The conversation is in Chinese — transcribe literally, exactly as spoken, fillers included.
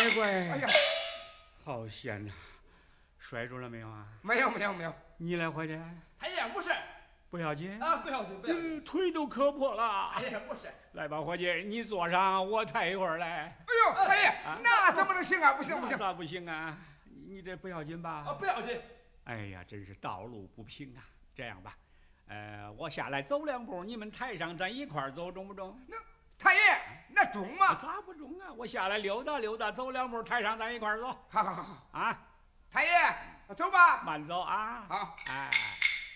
乖乖！ 哎呀， 好险呐！摔着了没有啊？ 没有没有没有。 你来伙计？ 太爷不是， 不要紧啊，不要紧不要紧， 嗯，腿都磕破了。 太爷不是。 来吧，伙计，你坐上，我抬一会儿来。 哎呦，太爷，那怎么能行啊？不行不行， 咋不行啊？你这不要紧吧？ 啊，不要紧。 哎呀，真是道路不平啊！这样吧，呃，我下来走两步，你们抬上，咱一块儿走，中不中？ 那太爷，那中吗？ 咋不中啊？我下来溜达溜达，走两步，抬上，咱一块儿走。 好好好啊， 太爷，走吧。 慢走啊。 好， 哎。